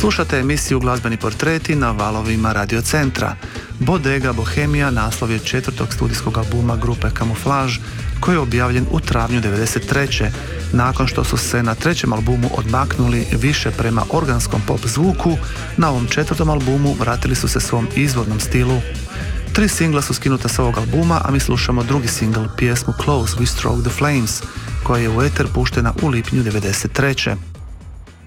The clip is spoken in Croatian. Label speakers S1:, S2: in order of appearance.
S1: Slušate emisiju Glazbeni portreti na valovima Radio Centra. Bodega Bohemija naslov je 4. studijskog albuma grupe Camouflage koji je objavljen u travnju 1993. Nakon što su se na 3. albumu odmaknuli više prema organskom pop zvuku, na ovom 4. albumu vratili su se svom izvornom stilu. 3 singla su skinuta s ovog albuma, a mi slušamo drugi singl, pjesmu Close We Stroke the Flames, koja je u eter puštena u lipnju 1993.